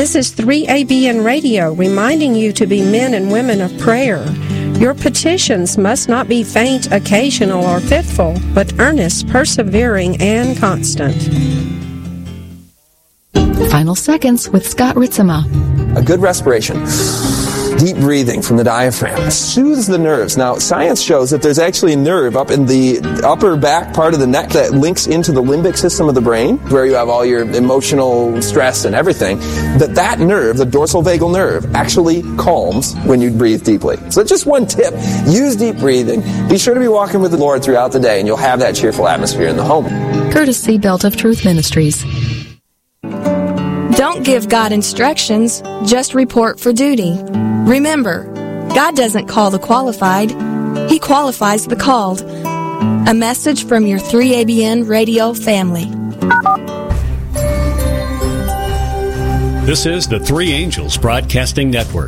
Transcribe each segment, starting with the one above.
This is 3ABN Radio reminding you to be men and women of prayer. Your petitions must not be faint, occasional, or fitful, but earnest, persevering, and constant. Final Seconds with Scott Ritzema. A good respiration. Deep breathing from the diaphragm soothes the nerves. Now, science shows that there's actually a nerve up in the upper back part of the neck that links into the limbic system of the brain, where you have all your emotional stress and everything, that nerve, the dorsal vagal nerve, actually calms when you breathe deeply. So just one tip, use deep breathing. Be sure to be walking with the Lord throughout the day, and you'll have that cheerful atmosphere in the home. Courtesy Belt of Truth Ministries. Don't give God instructions, just report for duty. Remember, God doesn't call the qualified, He qualifies the called. A message from your 3ABN radio family. This is the Three Angels Broadcasting Network.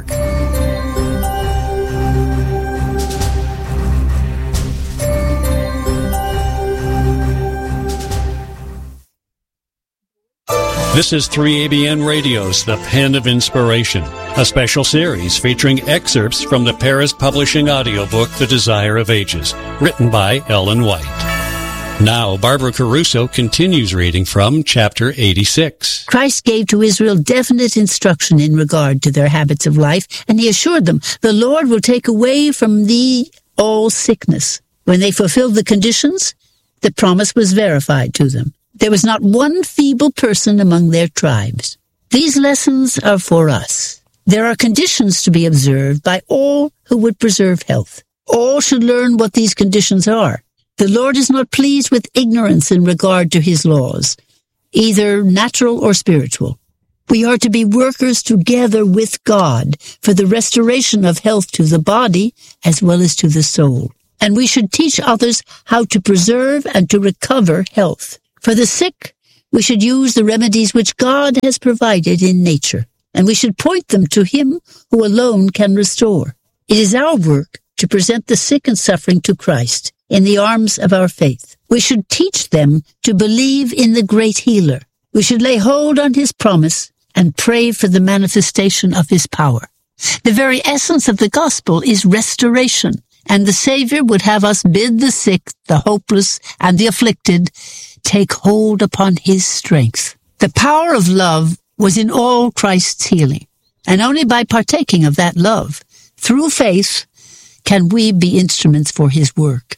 This is 3ABN Radio's The Pen of Inspiration, a special series featuring excerpts from the Paris Publishing audiobook The Desire of Ages, written by Ellen White. Now, Barbara Caruso continues reading from chapter 86. Christ gave to Israel definite instruction in regard to their habits of life, and He assured them, "The Lord will take away from thee all sickness." When they fulfilled the conditions, the promise was verified to them. There was not one feeble person among their tribes. These lessons are for us. There are conditions to be observed by all who would preserve health. All should learn what these conditions are. The Lord is not pleased with ignorance in regard to His laws, either natural or spiritual. We are to be workers together with God for the restoration of health to the body as well as to the soul. And we should teach others how to preserve and to recover health. For the sick, we should use the remedies which God has provided in nature, and we should point them to Him who alone can restore. It is our work to present the sick and suffering to Christ in the arms of our faith. We should teach them to believe in the great healer. We should lay hold on His promise and pray for the manifestation of His power. The very essence of the gospel is restoration, and the Savior would have us bid the sick, the hopeless, and the afflicted take hold upon His strength. The power of love was in all Christ's healing, and only by partaking of that love, through faith, can we be instruments for His work.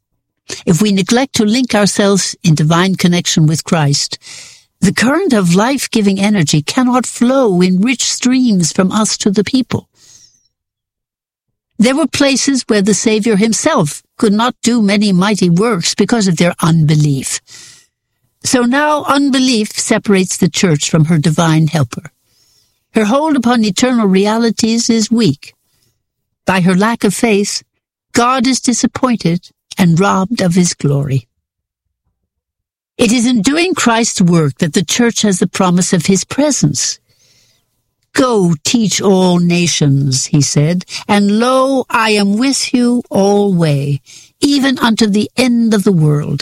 If we neglect to link ourselves in divine connection with Christ, the current of life-giving energy cannot flow in rich streams from us to the people. There were places where the Savior Himself could not do many mighty works because of their unbelief. So now unbelief separates the church from her divine helper. Her hold upon eternal realities is weak. By her lack of faith, God is disappointed and robbed of His glory. It is in doing Christ's work that the church has the promise of His presence. "Go teach all nations," He said, "and lo, I am with you alway, even unto the end of the world."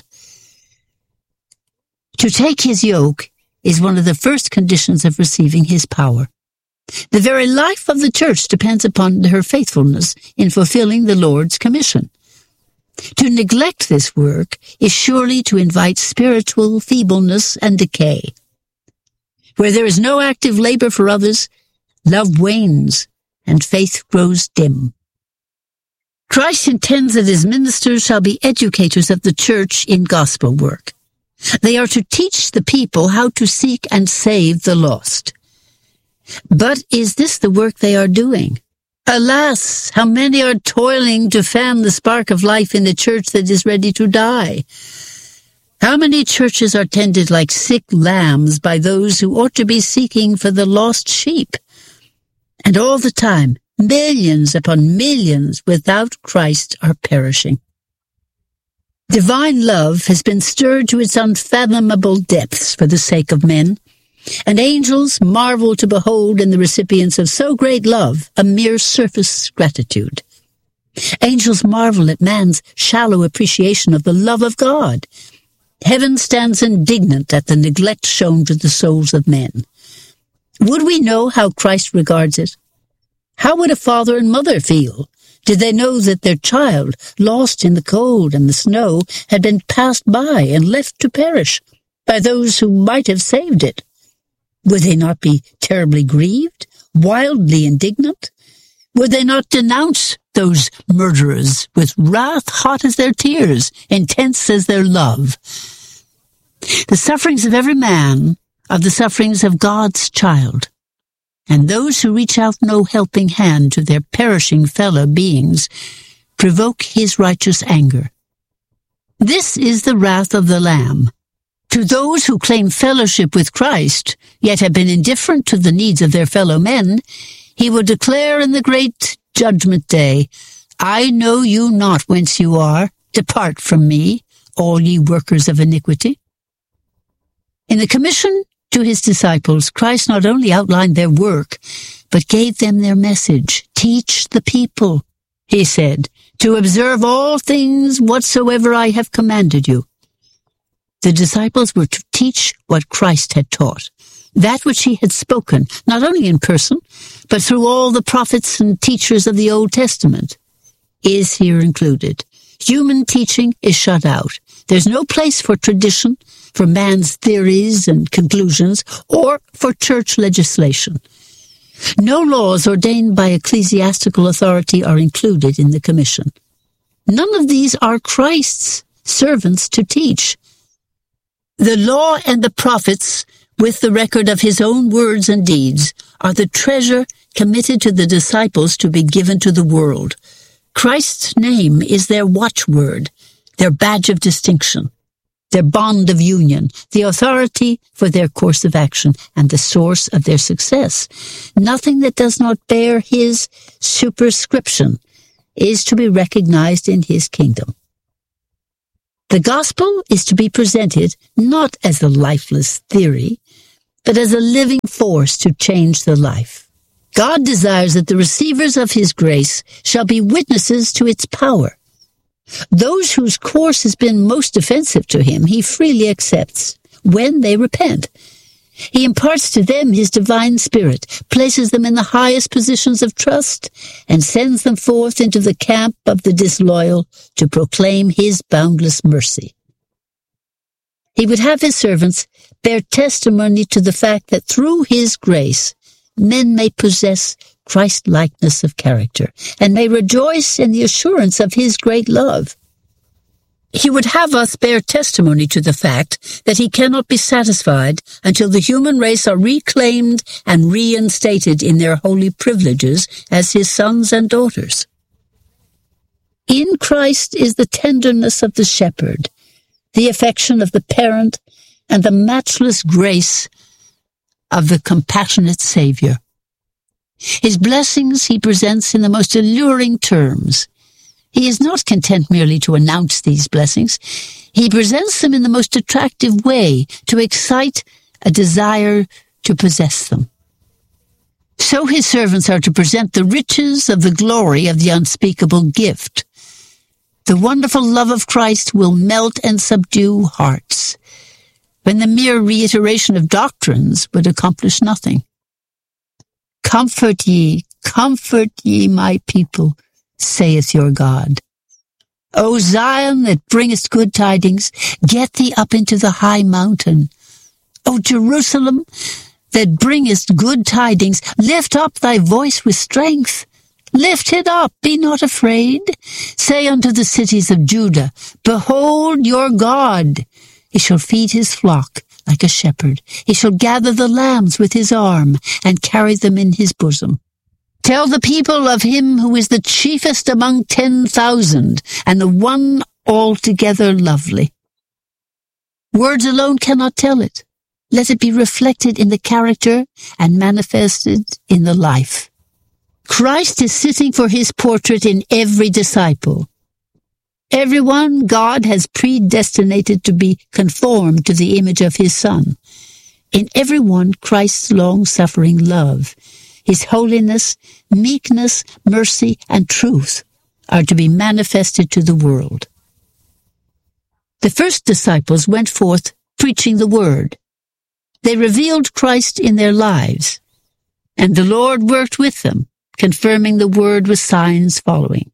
To take His yoke is one of the first conditions of receiving His power. The very life of the church depends upon her faithfulness in fulfilling the Lord's commission. To neglect this work is surely to invite spiritual feebleness and decay. Where there is no active labor for others, love wanes and faith grows dim. Christ intends that His ministers shall be educators of the church in gospel work. They are to teach the people how to seek and save the lost. But is this the work they are doing? Alas, how many are toiling to fan the spark of life in a church that is ready to die? How many churches are tended like sick lambs by those who ought to be seeking for the lost sheep? And all the time, millions upon millions without Christ are perishing. Divine love has been stirred to its unfathomable depths for the sake of men, and angels marvel to behold in the recipients of so great love a mere surface gratitude. Angels marvel at man's shallow appreciation of the love of God. Heaven stands indignant at the neglect shown to the souls of men. Would we know how Christ regards it? How would a father and mother feel? Did they know that their child, lost in the cold and the snow, had been passed by and left to perish by those who might have saved it? Would they not be terribly grieved, wildly indignant? Would they not denounce those murderers with wrath hot as their tears, intense as their love? The sufferings of every man are the sufferings of God's child, and those who reach out no helping hand to their perishing fellow beings provoke his righteous anger. This is the wrath of the Lamb. To those who claim fellowship with Christ, yet have been indifferent to the needs of their fellow men, he will declare in the great judgment day, I know you not whence you are. Depart from me, all ye workers of iniquity. In the commission to his disciples, Christ not only outlined their work, but gave them their message. Teach the people, he said, to observe all things whatsoever I have commanded you. The disciples were to teach what Christ had taught, that which he had spoken, not only in person, but through all the prophets and teachers of the Old Testament, is here included. Human teaching is shut out. There's no place for tradition, for man's theories and conclusions, or for church legislation. No laws ordained by ecclesiastical authority are included in the commission. None of these are Christ's servants to teach. The law and the prophets, with the record of his own words and deeds, are the treasure committed to the disciples to be given to the world. Christ's name is their watchword, their badge of distinction, their bond of union, the authority for their course of action, and the source of their success. Nothing that does not bear his superscription is to be recognized in his kingdom. The gospel is to be presented not as a lifeless theory, but as a living force to change the life. God desires that the receivers of his grace shall be witnesses to its power. Those whose course has been most offensive to him, he freely accepts when they repent. He imparts to them his divine spirit, places them in the highest positions of trust, and sends them forth into the camp of the disloyal to proclaim his boundless mercy. He would have his servants bear testimony to the fact that through his grace, men may possess Christ-likeness of character, and may rejoice in the assurance of his great love. He would have us bear testimony to the fact that he cannot be satisfied until the human race are reclaimed and reinstated in their holy privileges as his sons and daughters. In Christ is the tenderness of the shepherd, the affection of the parent, and the matchless grace of the compassionate Savior. His blessings he presents in the most alluring terms. He is not content merely to announce these blessings. He presents them in the most attractive way to excite a desire to possess them. So his servants are to present the riches of the glory of the unspeakable gift. The wonderful love of Christ will melt and subdue hearts, when the mere reiteration of doctrines would accomplish nothing. Comfort ye, my people, saith your God. O Zion, that bringest good tidings, get thee up into the high mountain. O Jerusalem, that bringest good tidings, lift up thy voice with strength. Lift it up, be not afraid. Say unto the cities of Judah, behold your God. He shall feed his flock like a shepherd. He shall gather the lambs with his arm and carry them in his bosom. Tell the people of him who is the chiefest among 10,000 and the one altogether lovely. Words alone cannot tell it. Let it be reflected in the character and manifested in the life. Christ is sitting for his portrait in every disciple. Everyone God has predestinated to be conformed to the image of his Son. In everyone Christ's long-suffering love, his holiness, meekness, mercy, and truth are to be manifested to the world. The first disciples went forth preaching the word. They revealed Christ in their lives. And the Lord worked with them, confirming the word with signs following.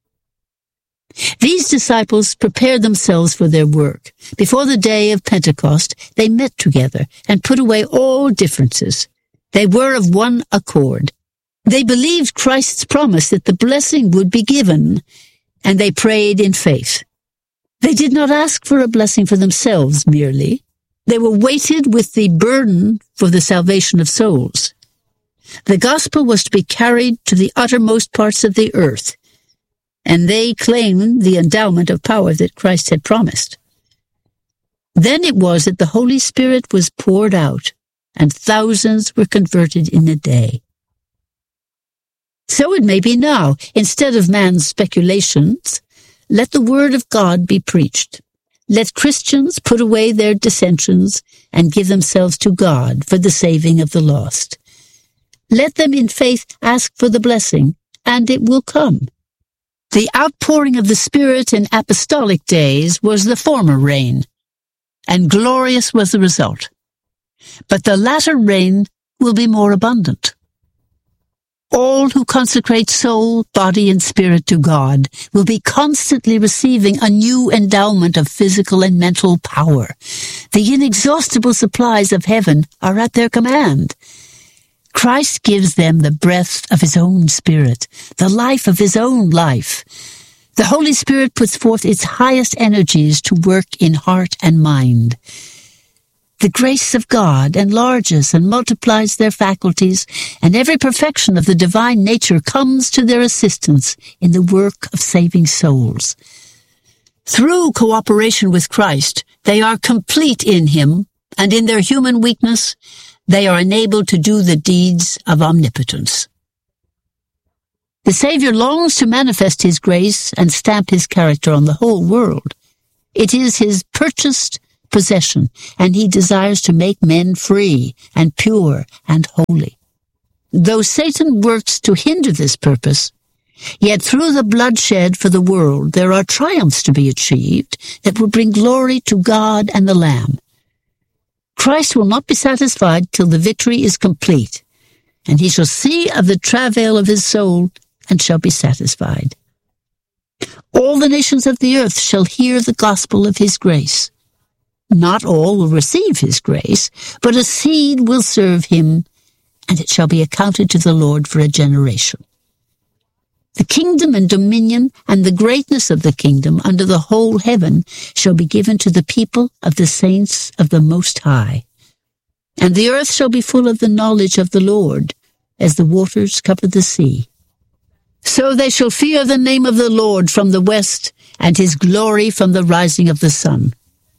These disciples prepared themselves for their work. Before the day of Pentecost, they met together and put away all differences. They were of one accord. They believed Christ's promise that the blessing would be given, and they prayed in faith. They did not ask for a blessing for themselves merely. They were weighted with the burden for the salvation of souls. The gospel was to be carried to the uttermost parts of the earth, and they claimed the endowment of power that Christ had promised. Then it was that the Holy Spirit was poured out, and thousands were converted in a day. So it may be now. Instead of man's speculations, let the word of God be preached. Let Christians put away their dissensions and give themselves to God for the saving of the lost. Let them in faith ask for the blessing, and it will come. The outpouring of the Spirit in apostolic days was the former rain, and glorious was the result. But the latter rain will be more abundant. All who consecrate soul, body, and spirit to God will be constantly receiving a new endowment of physical and mental power. The inexhaustible supplies of heaven are at their command. Christ gives them the breath of his own Spirit, the life of his own life. The Holy Spirit puts forth its highest energies to work in heart and mind. The grace of God enlarges and multiplies their faculties, and every perfection of the divine nature comes to their assistance in the work of saving souls. Through cooperation with Christ, they are complete in him, and in their human weakness, they are enabled to do the deeds of omnipotence. The Savior longs to manifest his grace and stamp his character on the whole world. It is his purchased possession, and he desires to make men free and pure and holy. Though Satan works to hinder this purpose, yet through the bloodshed for the world there are triumphs to be achieved that will bring glory to God and the Lamb. Christ will not be satisfied till the victory is complete, and he shall see of the travail of his soul and shall be satisfied. All the nations of the earth shall hear the gospel of his grace. Not all will receive his grace, but a seed will serve him, and it shall be accounted to the Lord for a generation. The kingdom and dominion and the greatness of the kingdom under the whole heaven shall be given to the people of the saints of the Most High. And the earth shall be full of the knowledge of the Lord, as the waters cover the sea. So they shall fear the name of the Lord from the west, and his glory from the rising of the sun.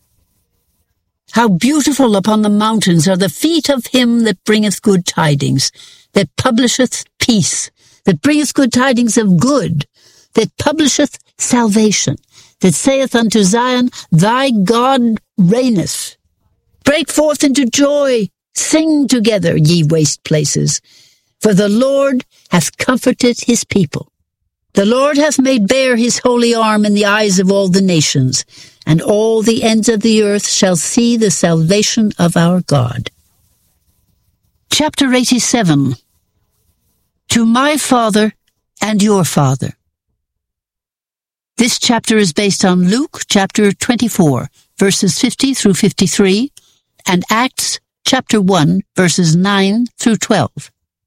How beautiful upon the mountains are the feet of him that bringeth good tidings, that publisheth peace, that bringeth good tidings of good, that publisheth salvation, that saith unto Zion, thy God reigneth. Break forth into joy, sing together, ye waste places, for the Lord hath comforted his people. The Lord hath made bare his holy arm in the eyes of all the nations, and all the ends of the earth shall see the salvation of our God. Chapter 87. To my Father and your Father. This chapter is based on Luke chapter 24, verses 50 through 53, and Acts chapter 1, verses 9 through 12.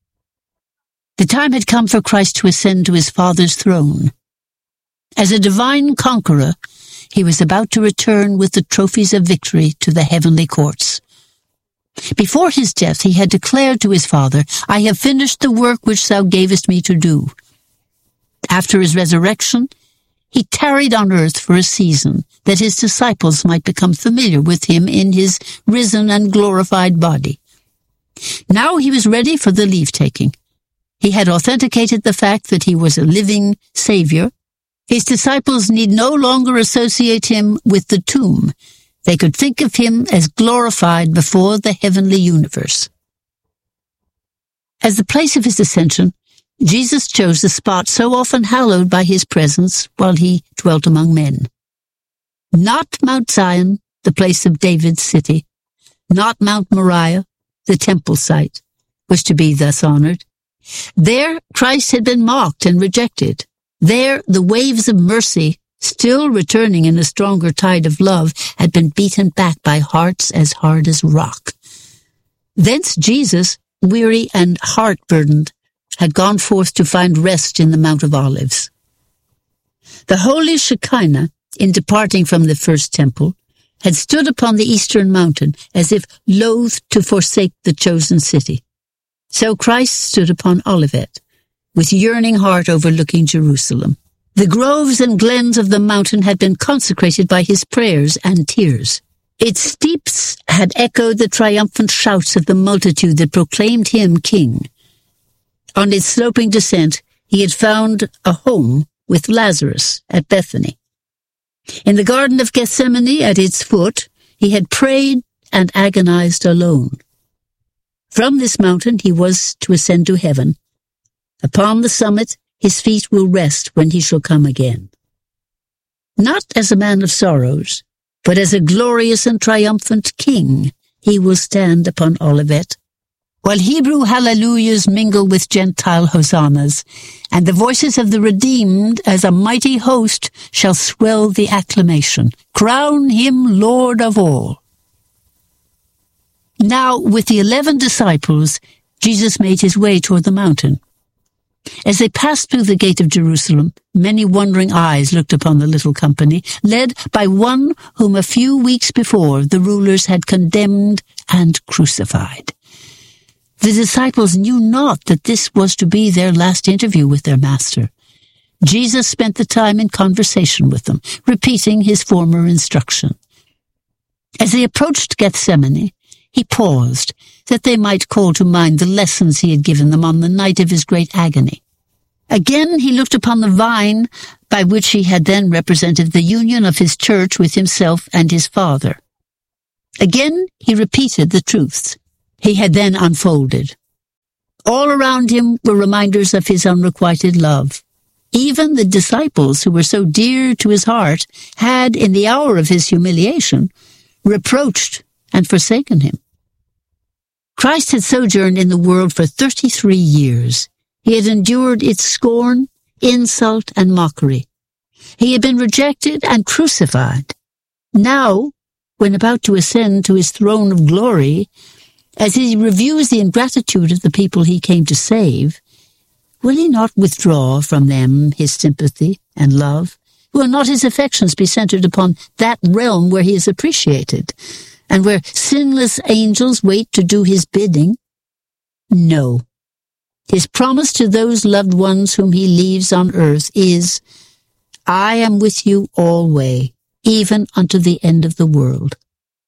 The time had come for Christ to ascend to his Father's throne. As a divine conqueror, he was about to return with the trophies of victory to the heavenly courts. Before his death, he had declared to his Father, I have finished the work which thou gavest me to do. After his resurrection, he tarried on earth for a season, that his disciples might become familiar with him in his risen and glorified body. Now he was ready for the leave-taking. He had authenticated the fact that he was a living Savior. His disciples need no longer associate him with the tomb. They could think of him as glorified before the heavenly universe. As the place of his ascension, Jesus chose the spot so often hallowed by his presence while he dwelt among men. Not Mount Zion, the place of David's city, not Mount Moriah, the temple site, was to be thus honored, There, Christ had been mocked and rejected. There, the waves of mercy, still returning in a stronger tide of love, had been beaten back by hearts as hard as rock. Thence Jesus, weary and heart-burdened, had gone forth to find rest in the Mount of Olives. The holy Shekinah, in departing from the first temple, had stood upon the eastern mountain as if loath to forsake the chosen city. So Christ stood upon Olivet, with yearning heart overlooking Jerusalem. The groves and glens of the mountain had been consecrated by his prayers and tears. Its steeps had echoed the triumphant shouts of the multitude that proclaimed him king. On its sloping descent, he had found a home with Lazarus at Bethany. In the Garden of Gethsemane at its foot, he had prayed and agonized alone. From this mountain he was to ascend to heaven. Upon the summit his feet will rest when he shall come again. Not as a man of sorrows, but as a glorious and triumphant king, he will stand upon Olivet, while Hebrew hallelujahs mingle with Gentile hosannas, and the voices of the redeemed as a mighty host shall swell the acclamation. Crown him Lord of all. Now, with the 11 disciples, Jesus made his way toward the mountain. As they passed through the gate of Jerusalem, many wondering eyes looked upon the little company, led by one whom a few weeks before the rulers had condemned and crucified. The disciples knew not that this was to be their last interview with their master. Jesus spent the time in conversation with them, repeating his former instruction. As they approached Gethsemane, he paused, that they might call to mind the lessons he had given them on the night of his great agony. Again he looked upon the vine by which he had then represented the union of his church with himself and his Father. Again he repeated the truths he had then unfolded. All around him were reminders of his unrequited love. Even the disciples who were so dear to his heart had, in the hour of his humiliation, reproached and forsaken him. Christ had sojourned in the world for 33 years. He had endured its scorn, insult, and mockery. He had been rejected and crucified. Now, when about to ascend to his throne of glory, as he reviews the ingratitude of the people he came to save, will he not withdraw from them his sympathy and love? Will not his affections be centered upon that realm where he is appreciated, and where sinless angels wait to do his bidding? No. His promise to those loved ones whom he leaves on earth is, I am with you alway, even unto the end of the world.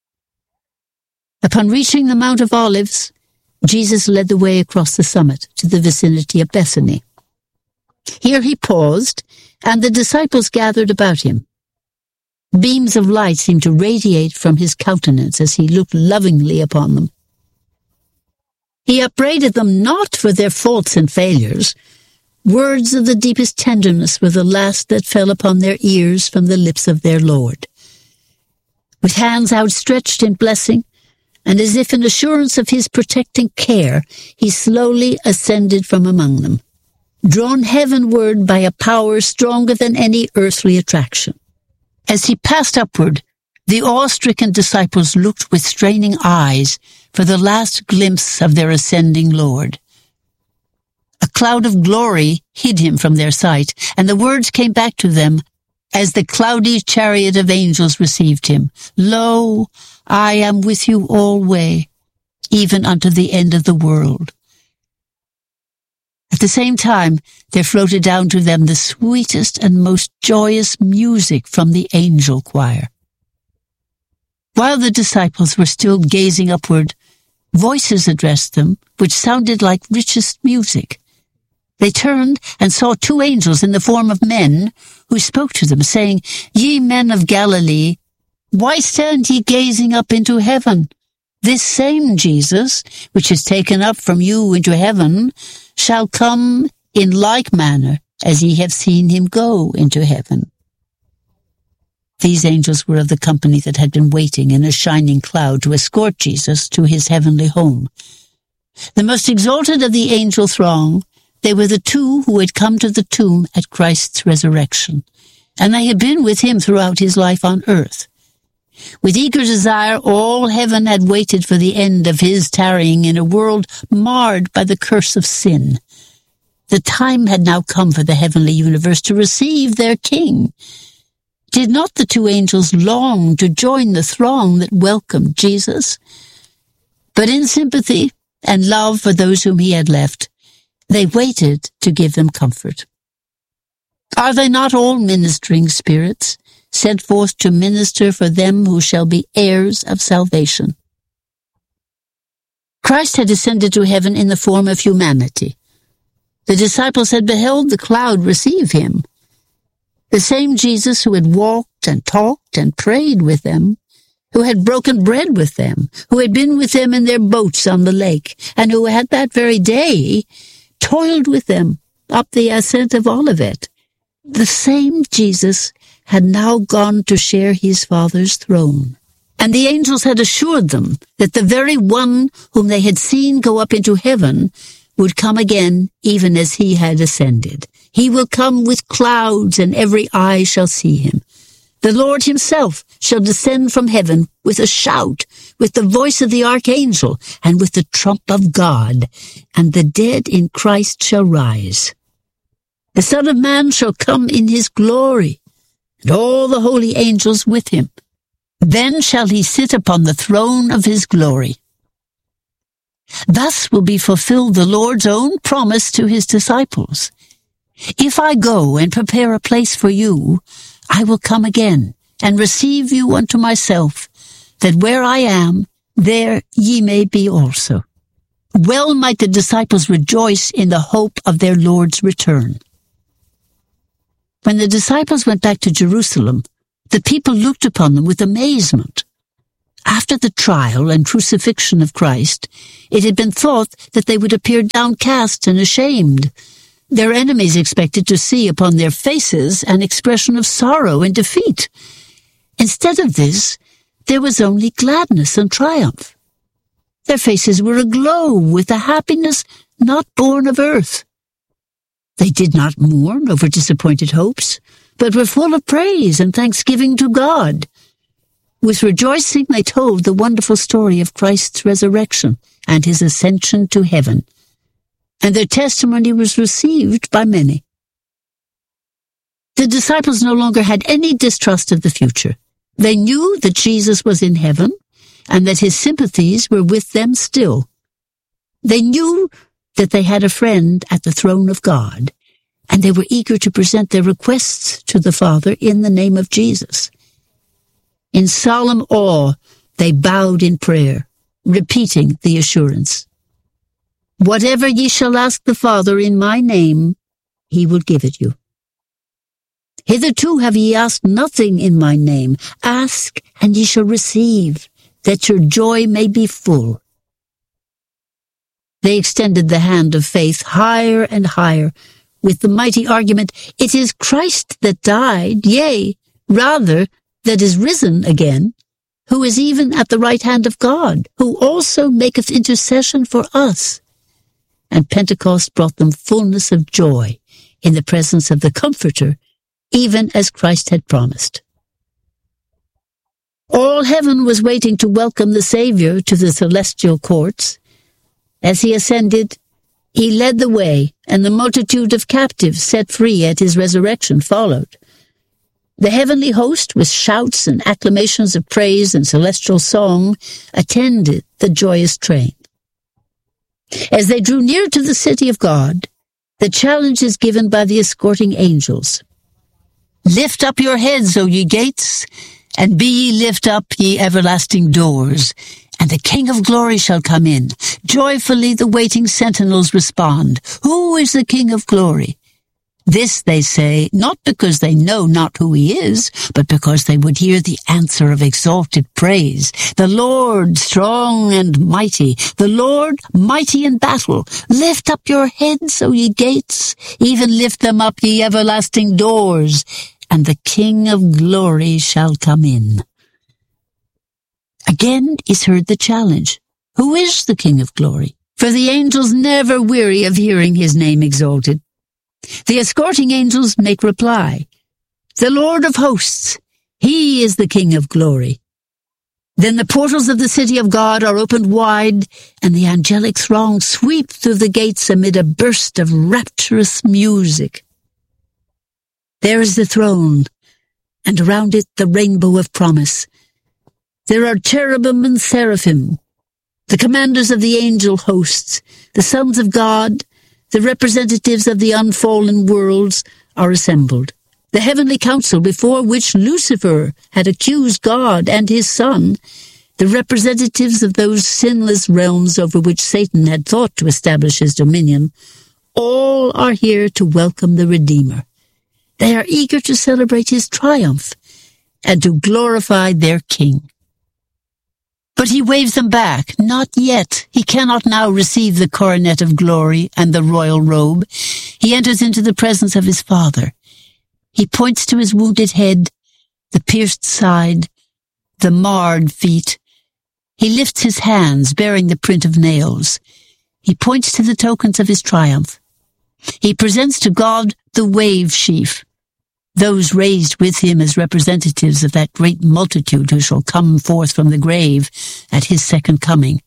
Upon reaching the Mount of Olives, Jesus led the way across the summit to the vicinity of Bethany. Here he paused, and the disciples gathered about him. Beams of light seemed to radiate from his countenance as he looked lovingly upon them. He upbraided them not for their faults and failures. Words of the deepest tenderness were the last that fell upon their ears from the lips of their Lord. With hands outstretched in blessing, and as if in assurance of his protecting care, he slowly ascended from among them, drawn heavenward by a power stronger than any earthly attraction. As he passed upward, the awe-stricken disciples looked with straining eyes for the last glimpse of their ascending Lord. A cloud of glory hid him from their sight, and the words came back to them as the cloudy chariot of angels received him. Lo, I am with you alway, even unto the end of the world. At the same time, there floated down to them the sweetest and most joyous music from the angel choir. While the disciples were still gazing upward, voices addressed them, which sounded like richest music. They turned and saw 2 angels in the form of men, who spoke to them, saying, Ye men of Galilee, why stand ye gazing up into heaven? This same Jesus, which is taken up from you into heaven, shall come in like manner as ye have seen him go into heaven. These angels were of the company that had been waiting in a shining cloud to escort Jesus to his heavenly home. The most exalted of the angel throng They were the two who had come to the tomb at Christ's resurrection, and they had been with him throughout his life on earth. With eager desire, all heaven had waited for the end of his tarrying in a world marred by the curse of sin. The time had now come for the heavenly universe to receive their king. Did not the two angels long to join the throng that welcomed Jesus? But in sympathy and love for those whom he had left, they waited to give them comfort. Are they not all ministering spirits, sent forth to minister for them who shall be heirs of salvation? Christ had ascended to heaven in the form of humanity. The disciples had beheld the cloud receive him. The same Jesus who had walked and talked and prayed with them, who had broken bread with them, who had been with them in their boats on the lake, and who had that very day toiled with them up the ascent of Olivet. The same Jesus had now gone to share his Father's throne, and the angels had assured them that the very one whom they had seen go up into heaven would come again even as he had ascended. He will come with clouds, and every eye shall see him. The Lord himself shall descend from heaven with a shout, with the voice of the archangel, and with the trump of God, and the dead in Christ shall rise. The Son of Man shall come in his glory, and all the holy angels with him. Then shall he sit upon the throne of his glory. Thus will be fulfilled the Lord's own promise to his disciples. If I go and prepare a place for you, I will come again and receive you unto myself, that where I am, there ye may be also. Well might the disciples rejoice in the hope of their Lord's return. When the disciples went back to Jerusalem, the people looked upon them with amazement. After the trial and crucifixion of Christ, it had been thought that they would appear downcast and ashamed. Their enemies expected to see upon their faces an expression of sorrow and defeat. Instead of this, there was only gladness and triumph. Their faces were aglow with a happiness not born of earth. They did not mourn over disappointed hopes, but were full of praise and thanksgiving to God. With rejoicing they told the wonderful story of Christ's resurrection and his ascension to heaven, and their testimony was received by many. The disciples no longer had any distrust of the future. They knew that Jesus was in heaven, and that his sympathies were with them still. They knew that they had a friend at the throne of God, and they were eager to present their requests to the Father in the name of Jesus. In solemn awe, they bowed in prayer, repeating the assurance, "Whatever ye shall ask the Father in my name, he will give it you. Hitherto have ye asked nothing in my name. Ask, and ye shall receive, that your joy may be full." They extended the hand of faith higher and higher, with the mighty argument, "It is Christ that died, yea, rather, that is risen again, who is even at the right hand of God, who also maketh intercession for us." And Pentecost brought them fullness of joy in the presence of the Comforter, even as Christ had promised. All heaven was waiting to welcome the Savior to the celestial courts. As he ascended, he led the way, and the multitude of captives set free at his resurrection followed. The heavenly host, with shouts and acclamations of praise and celestial song, attended the joyous train. As they drew near to the city of God, the challenge is given by the escorting angels. "Lift up your heads, O ye gates, and be ye lift up, ye everlasting doors, and the King of glory shall come in." Joyfully the waiting sentinels respond, "Who is the King of glory?" This they say, not because they know not who he is, but because they would hear the answer of exalted praise. "The Lord strong and mighty, the Lord mighty in battle. Lift up your heads, O ye gates, even lift them up, ye everlasting doors, and the King of glory shall come in." Again is heard the challenge, "Who is the King of glory?" For the angels never weary of hearing his name exalted. The escorting angels make reply, "The Lord of hosts, he is the King of glory." Then the portals of the city of God are opened wide, and the angelic throng sweep through the gates amid a burst of rapturous music. There is the throne, and around it the rainbow of promise. There are cherubim and seraphim, the commanders of the angel hosts, the sons of God, the representatives of the unfallen worlds are assembled. The heavenly council before which Lucifer had accused God and his Son, the representatives of those sinless realms over which Satan had thought to establish his dominion, all are here to welcome the Redeemer. They are eager to celebrate his triumph and to glorify their King. But he waves them back. Not yet. He cannot now receive the coronet of glory and the royal robe. He enters into the presence of his Father. He points to his wounded head, the pierced side, the marred feet. He lifts his hands, bearing the print of nails. He points to the tokens of his triumph. He presents to God the wave sheaf, those raised with him as representatives of that great multitude who shall come forth from the grave at his second coming.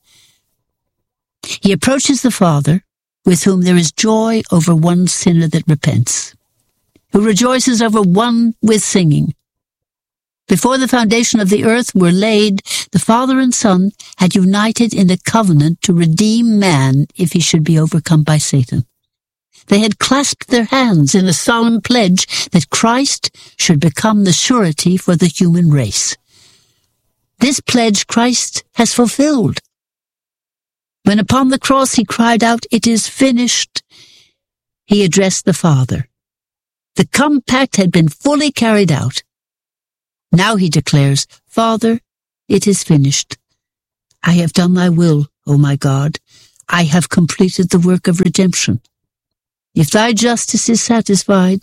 He approaches the Father, with whom there is joy over one sinner that repents, who rejoices over one with singing. Before the foundation of the earth were laid, the Father and Son had united in a covenant to redeem man if he should be overcome by Satan. They had clasped their hands in a solemn pledge that Christ should become the surety for the human race. This pledge Christ has fulfilled. When upon the cross he cried out, "It is finished," he addressed the Father. The compact had been fully carried out. Now he declares, "Father, it is finished. I have done thy will, O my God. I have completed the work of redemption. If thy justice is satisfied,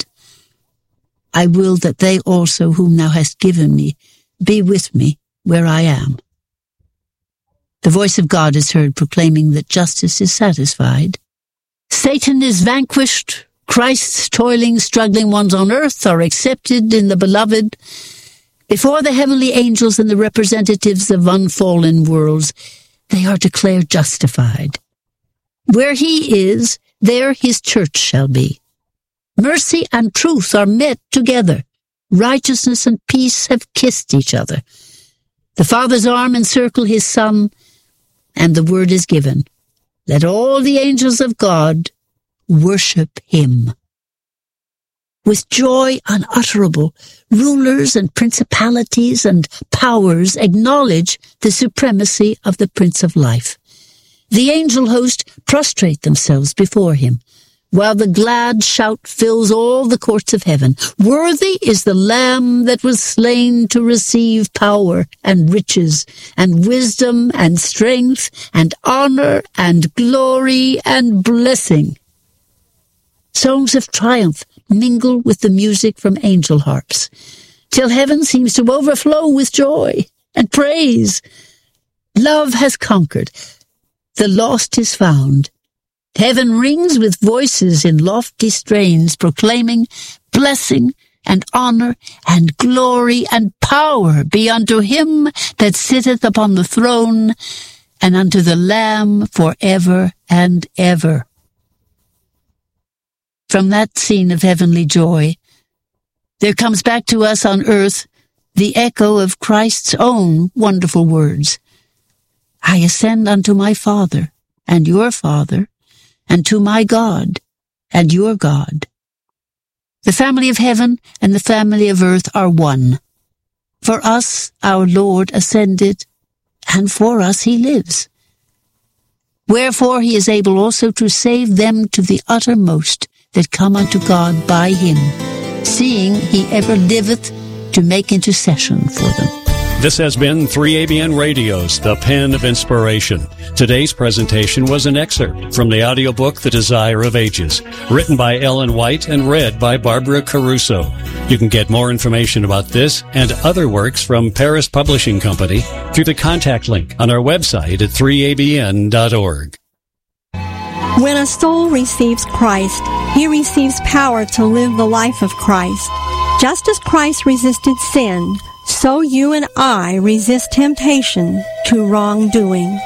I will that they also whom thou hast given me be with me where I am." The voice of God is heard proclaiming that justice is satisfied. Satan is vanquished. Christ's toiling, struggling ones on earth are accepted in the Beloved. Before the heavenly angels and the representatives of unfallen worlds, they are declared justified. Where he is, there his church shall be. Mercy and truth are met together. Righteousness and peace have kissed each other. The Father's arm encircles his Son, and the word is given. Let all the angels of God worship him. With joy unutterable, rulers and principalities and powers acknowledge the supremacy of the Prince of Life. The angel host prostrate themselves before him, while the glad shout fills all the courts of heaven. Worthy is the Lamb that was slain to receive power and riches and wisdom and strength and honor and glory and blessing. Songs of triumph mingle with the music from angel harps, till heaven seems to overflow with joy and praise. Love has conquered. The lost is found. Heaven rings with voices in lofty strains, proclaiming blessing and honor and glory and power be unto him that sitteth upon the throne and unto the Lamb forever and ever. From that scene of heavenly joy, there comes back to us on earth the echo of Christ's own wonderful words. I ascend unto my Father and your Father, and to my God and your God. The family of heaven and the family of earth are one. For us our Lord ascended, and for us he lives. Wherefore he is able also to save them to the uttermost that come unto God by him, seeing he ever liveth to make intercession for them. This has been 3ABN Radio's The Pen of Inspiration. Today's presentation was an excerpt from the audiobook The Desire of Ages, written by Ellen White and read by Barbara Caruso. You can get more information about this and other works from Paris Publishing Company through the contact link on our website at 3abn.org. When a soul receives Christ, he receives power to live the life of Christ. Just as Christ resisted sin, so you and I resist temptation to wrongdoing.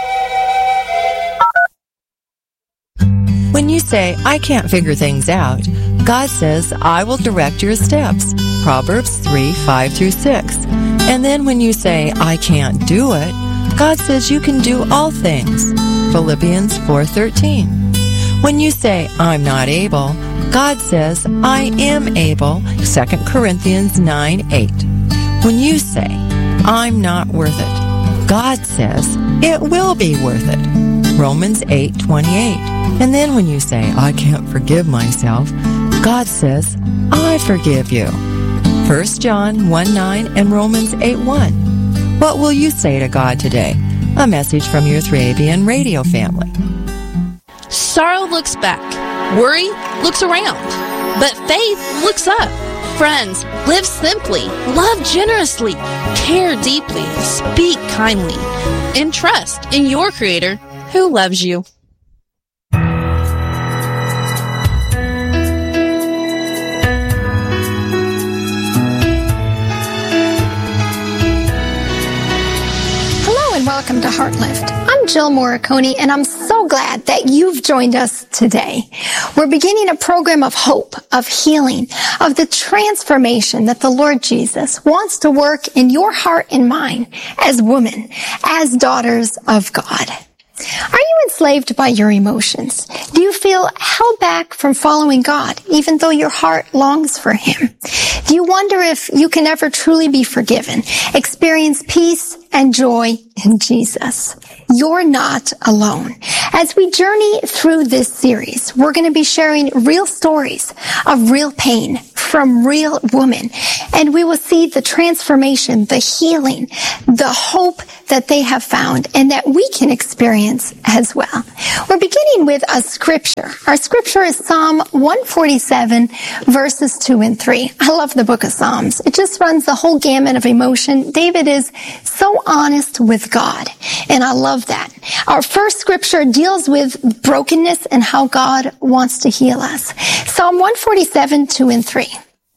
When you say, I can't figure things out, God says, I will direct your steps. Proverbs 3:5-6. And then when you say, I can't do it, God says you can do all things. Philippians 4:13. When you say, I'm not able, God says, I am able. 2 Corinthians 9:8. When you say, I'm not worth it, God says, it will be worth it. Romans 8:28. And then when you say, I can't forgive myself, God says, I forgive you. 1 John 1:9 and Romans 8:1. What will you say to God today? A message from your 3ABN radio family. Sorrow looks back. Worry looks around. But faith looks up. Friends, live simply, love generously, care deeply, speak kindly, and trust in your Creator who loves you. Welcome to Heartlift. I'm Jill Morricone, and I'm so glad that you've joined us today. We're beginning a program of hope, of healing, of the transformation that the Lord Jesus wants to work in your heart and mind as women, as daughters of God. Are you enslaved by your emotions? Do you feel held back from following God, even though your heart longs for Him? Do you wonder if you can ever truly be forgiven, experience peace and joy in Jesus? You're not alone. As we journey through this series, we're going to be sharing real stories of real pain from real women, and we will see the transformation, the healing, the hope that they have found and that we can experience as well. We're beginning with a scripture. Our scripture is Psalm 147, verses 2 and 3. I love the book of Psalms. It just runs the whole gamut of emotion. David is so honest with God, and I love that. Our first scripture deals with brokenness and how God wants to heal us. Psalm 147, 2 and 3.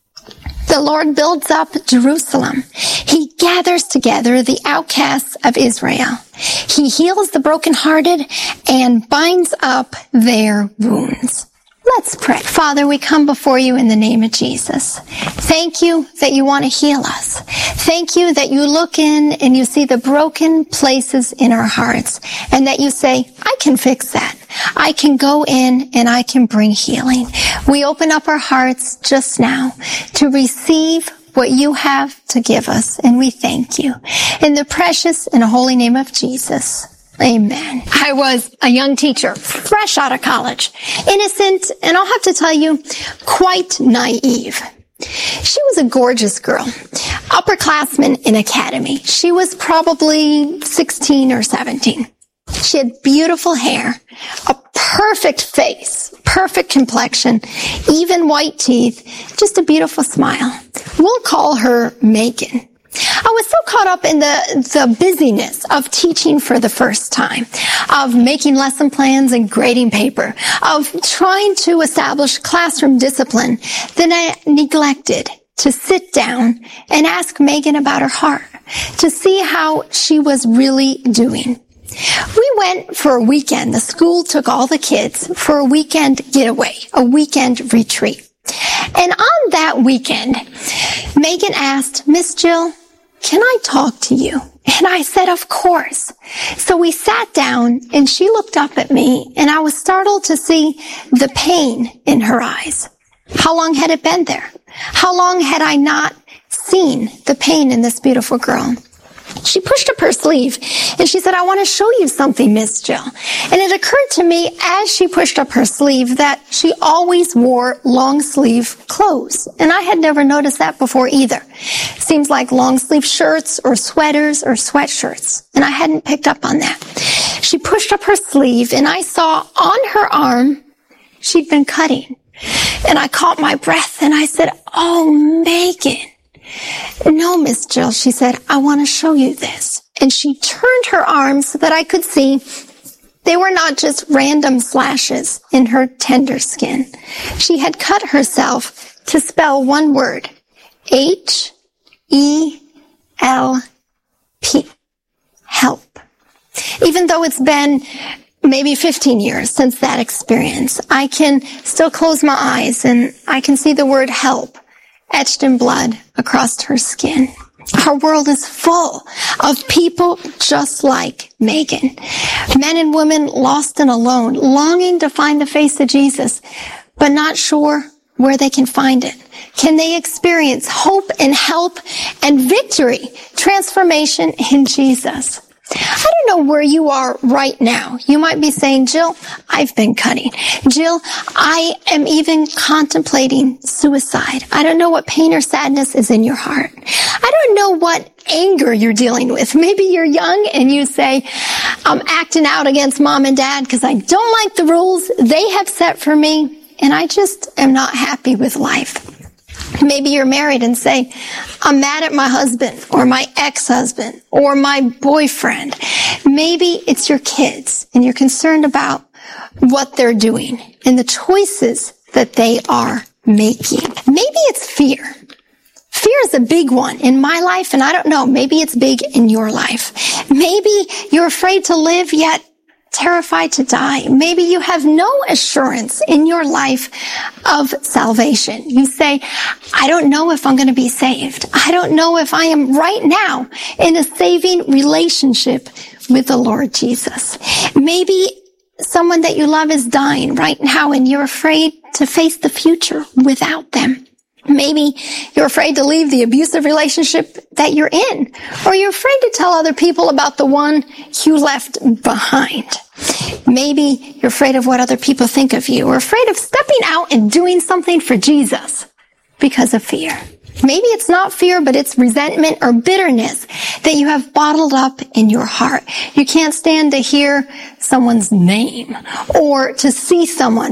The Lord builds up Jerusalem. He gathers together the outcasts of Israel. He heals the brokenhearted and binds up their wounds. Let's pray. Father, we come before you in the name of Jesus. Thank you that you want to heal us. Thank you that you look in and you see the broken places in our hearts and that you say, I can fix that. I can go in and I can bring healing. We open up our hearts just now to receive what you have to give us, and we thank you. In the precious and holy name of Jesus. Amen. I was a young teacher, fresh out of college, innocent, and I'll have to tell you, quite naive. She was a gorgeous girl, upperclassman in academy. She was probably 16 or 17. She had beautiful hair, a perfect face, perfect complexion, even white teeth, just a beautiful smile. We'll call her Megan. I was so caught up in the busyness of teaching for the first time, of making lesson plans and grading paper, of trying to establish classroom discipline, that I neglected to sit down and ask Megan about her heart, to see how she was really doing. We went for a weekend. The school took all the kids for a weekend getaway, a weekend retreat. And on that weekend, Megan asked, Miss Jill, can I talk to you? And I said, of course. So we sat down and she looked up at me and I was startled to see the pain in her eyes. How long had it been there? How long had I not seen the pain in this beautiful girl? She pushed up her sleeve and she said, I want to show you something, Miss Jill. And it occurred to me as she pushed up her sleeve that she always wore long sleeve clothes. And I had never noticed that before either. Seems like long sleeve shirts or sweaters or sweatshirts. And I hadn't picked up on that. She pushed up her sleeve and I saw on her arm, she'd been cutting. And I caught my breath and I said, oh, Megan. No, Miss Jill, she said, I want to show you this. And she turned her arm so that I could see They were not just random slashes in her tender skin. She had cut herself to spell one word, H-E-L-P, help. Even though it's been maybe 15 years since that experience, I can still close my eyes and I can see the word help etched in blood across her skin. Our world is full of people just like Megan. Men and women lost and alone, longing to find the face of Jesus, but not sure where they can find it. Can they experience hope and help and victory, transformation in Jesus? I don't know where you are right now. You might be saying, Jill, I've been cutting. Jill, I am even contemplating suicide. I don't know what pain or sadness is in your heart. I don't know what anger you're dealing with. Maybe you're young and you say, I'm acting out against mom and dad because I don't like the rules they have set for me and I just am not happy with life. Maybe you're married and say, I'm mad at my husband or my ex-husband or my boyfriend. Maybe it's your kids and you're concerned about what they're doing and the choices that they are making. Maybe it's fear. Fear is a big one in my life, and I don't know, maybe it's big in your life. Maybe you're afraid to live yet terrified to die. Maybe you have no assurance in your life of salvation. You say, I don't know if I'm going to be saved. I don't know if I am right now in a saving relationship with the Lord Jesus. Maybe someone that you love is dying right now and you're afraid to face the future without them. Maybe you're afraid to leave the abusive relationship that you're in, or you're afraid to tell other people about the one you left behind. Maybe you're afraid of what other people think of you, or afraid of stepping out and doing something for Jesus because of fear. Maybe it's not fear, but it's resentment or bitterness that you have bottled up in your heart. You can't stand to hear someone's name or to see someone